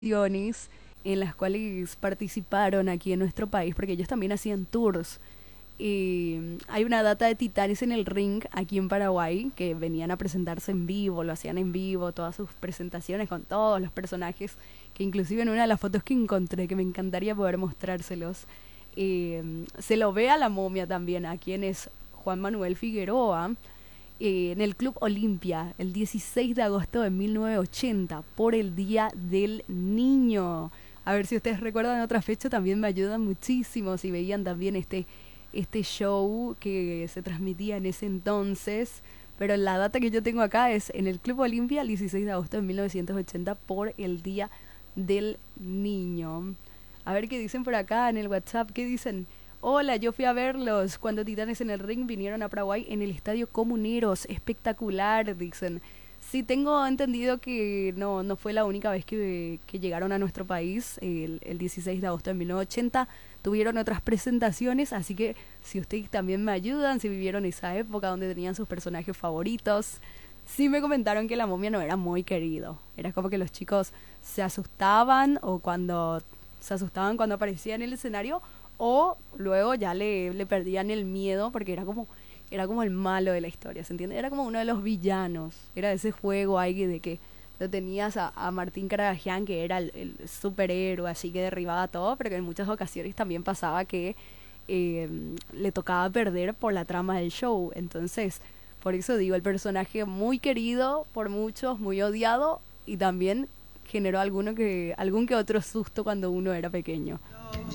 ediciones en las cuales participaron aquí en nuestro país, porque ellos también hacían tours. Hay una data de Titanes en el Ring aquí en Paraguay que venían a presentarse en vivo, lo hacían en vivo, todas sus presentaciones con todos los personajes, que inclusive en una de las fotos que encontré, que me encantaría poder mostrárselos, se lo ve a la momia también, a quien es Juan Manuel Figueroa, en el Club Olimpia el 16 de agosto de 1980 por el Día del Niño. A ver si ustedes recuerdan otra fecha, también me ayudan muchísimo si veían también este show que se transmitía en ese entonces. Pero la data que yo tengo acá es en el Club Olimpia el 16 de agosto de 1980 por el Día del Niño. A ver qué dicen por acá en el WhatsApp, qué dicen. Hola, yo fui a verlos cuando Titanes en el Ring vinieron a Paraguay en el Estadio Comuneros. Espectacular, dicen. Sí, tengo entendido que no fue la única vez que llegaron a nuestro país, el 16 de agosto de 1980. Tuvieron otras presentaciones, así que si ustedes también me ayudan, si vivieron esa época donde tenían sus personajes favoritos. Sí me comentaron que la momia no era muy querido. Era como que los chicos se asustaban o cuando se asustaban cuando aparecía en el escenario o luego ya le perdían el miedo porque era como el malo de la historia, ¿se entiende? Era como uno de los villanos, era ese juego ahí de que lo tenías a Martín Caragajian, que era el superhéroe, así que derribaba todo, pero que en muchas ocasiones también pasaba que eh, le tocaba perder por la trama del show. Entonces, por eso digo, el personaje muy querido por muchos, muy odiado y también generó algún que otro susto cuando uno era pequeño.